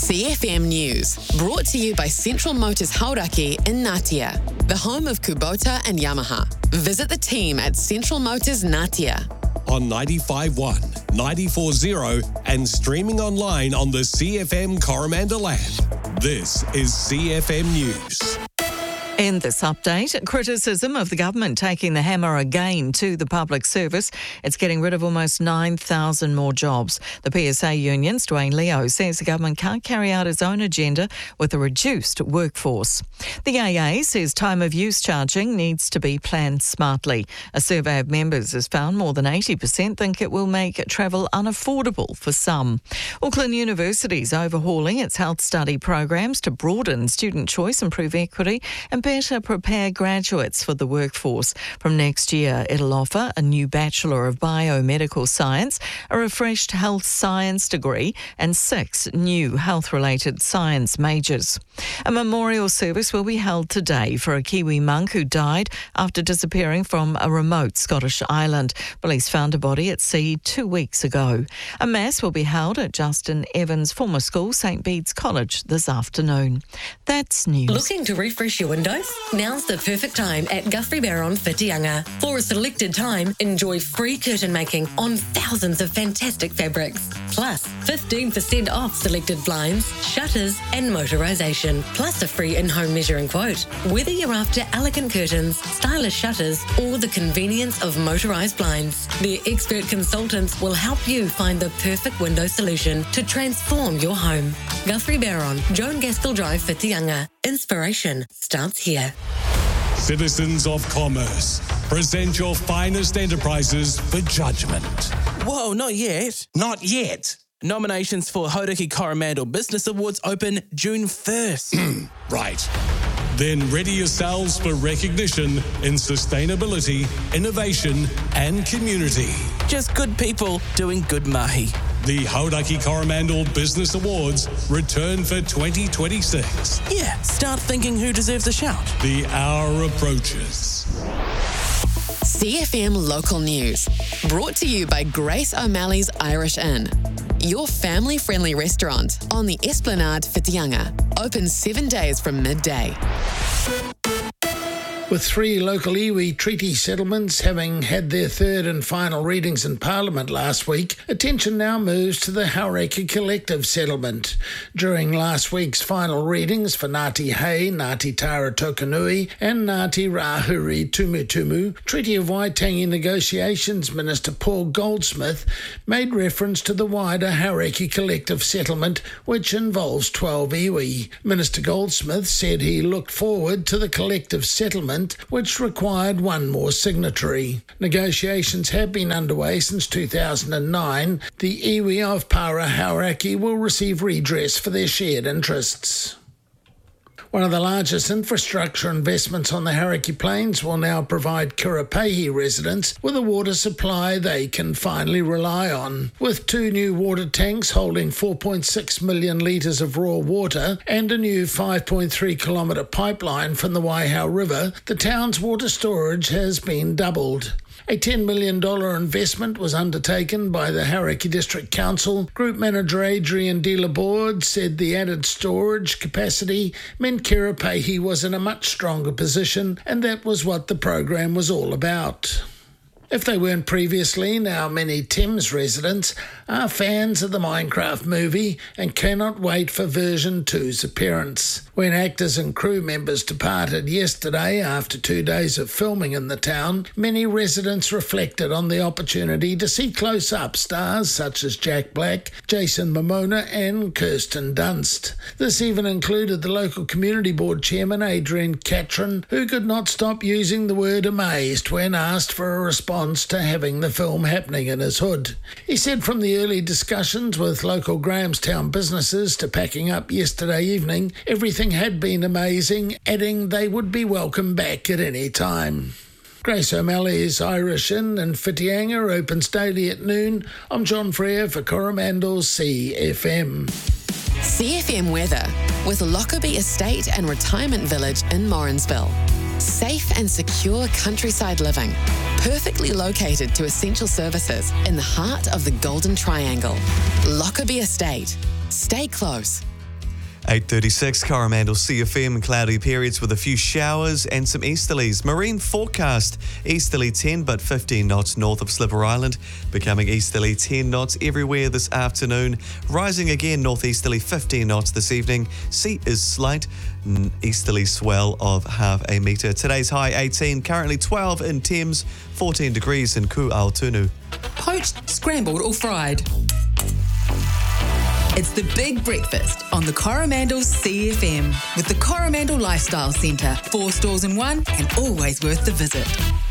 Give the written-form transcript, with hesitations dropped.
CFM News, brought to you by Central Motors Hauraki in Ngatea, the home of Kubota and Yamaha. Visit the team at Central Motors Ngatea. On 95.1, 94.0 and streaming online on the CFM Coromandel app. This is CFM News. In this update, criticism of the government taking the hammer again to the public service. It's getting rid of almost 9,000 more jobs. The PSA union's Dwayne Leo says the government can't carry out its own agenda with a reduced workforce. The AA says time of use charging needs to be planned smartly. A survey of members has found more than 80% think it will make travel unaffordable for some. Auckland University's overhauling its health study programs to broaden student choice, improve equity and better prepare graduates for the workforce. From next year, it'll offer a new Bachelor of Biomedical Science, a refreshed health science degree, and 6 new health-related science majors. A memorial service will be held today for a Kiwi monk who died after disappearing from a remote Scottish island. Police found a body at sea 2 weeks ago. A mass will be held at Justin Evans' former school, St Bede's College, this afternoon. That's news. Looking to refresh your windows? Now's the perfect time at Guthrie Barron Whitianga. For a selected time, enjoy free curtain making on thousands of fantastic fabrics. Plus, 15% off selected blinds, shutters and motorisation. Plus a free in-home measuring quote. Whether you're after elegant curtains, stylish shutters or the convenience of motorised blinds, their expert consultants will help you find the perfect window solution to transform your home. Guthrie Barron, Joan Gaskell Drive, Whitianga. Inspiration starts here. Citizens of Commerce, present your finest enterprises for judgment. Whoa, not yet. Not yet. Nominations for Hauraki Coromandel Business Awards open June 1st. Right. Then ready yourselves for recognition in sustainability, innovation and community. Just good people doing good mahi. The Hauraki Coromandel Business Awards return for 2026. Yeah, start thinking who deserves a shout. The hour approaches. CFM Local News, brought to you by Grace O'Malley's Irish Inn. Your family-friendly restaurant on the Esplanade Whitianga. Open 7 days from midday. With 3 local iwi treaty settlements having had their third and final readings in Parliament last week, attention now moves to the Hauraki Collective Settlement. During last week's final readings for Ngāti Hei, Ngāti Tara Tokanui and Ngāti Rahuri Tumutumu, Treaty of Waitangi Negotiations Minister Paul Goldsmith made reference to the wider Hauraki Collective Settlement, which involves 12 iwi. Minister Goldsmith said he looked forward to the collective settlement, which required one more signatory. Negotiations have been underway since 2009. The iwi of Para Hauraki will receive redress for their shared interests. One of the largest infrastructure investments on the Hauraki Plains will now provide Kirapehi residents with a water supply they can finally rely on. With 2 new water tanks holding 4.6 million litres of raw water and a new 5.3 kilometre pipeline from the Waihau River, the town's water storage has been doubled. A $10 million investment was undertaken by the Hauraki District Council. Group Manager Adrian De La Borde said the added storage capacity meant Kirapehi was in a much stronger position, and that was what the program was all about. If they weren't previously, now many Thames residents are fans of the Minecraft movie and cannot wait for version 2's appearance. When actors and crew members departed yesterday after 2 days of filming in the town, many residents reflected on the opportunity to see close-up stars such as Jack Black, Jason Momoa and Kirsten Dunst. This even included the local community board chairman Adrian Catron, who could not stop using the word amazed when asked for a response to having the film happening in his hood. He said from the early discussions with local Grahamstown businesses to packing up yesterday evening, everything had been amazing, adding they would be welcome back at any time. Grace O'Malley's Irish Inn in Whitianga opens daily at noon. I'm John Frere for Coromandel CFM. CFM weather with Lockerbie Estate and Retirement Village in Morrinsville. Safe and secure countryside living, perfectly located to essential services in the heart of the Golden Triangle. Lockerbie Estate. Stay close. 8:36, Coromandel CFM, cloudy periods with a few showers and some easterlies. Marine forecast, easterly 10 but 15 knots north of Slipper Island, becoming easterly 10 knots everywhere this afternoon, rising again northeasterly 15 knots this evening. Sea is slight, easterly swell of half a metre. Today's high 18, currently 12 in Thames, 14 degrees in Kuaotunu. Poached, scrambled or fried. It's the big breakfast on the Coromandel CFM with the Coromandel Lifestyle Centre. 4 stores in one and always worth the visit.